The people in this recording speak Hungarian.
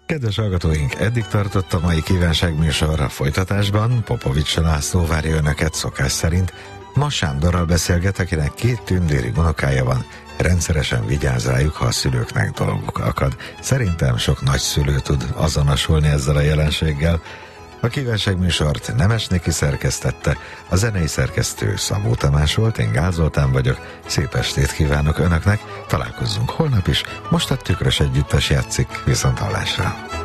Kedves hallgatóink, eddig tartott a mai kívánságműsor. A folytatásban Popovics László várja önöket szokás szerint. Ma Sándorral beszélget, akinek 2 tündéri unokája van. Rendszeresen vigyáz rájuk, ha a szülőknek dolguk akad. Szerintem sok nagyszülő tud azonosulni ezzel a jelenséggel. A kívánságműsort Nemes Niki szerkesztette, a zenei szerkesztő Szabó Tamás volt, én Gál Zoltán vagyok. Szép estét kívánok önöknek, találkozzunk holnap is, most a Tükrös Együttes játszik, viszont hallásra.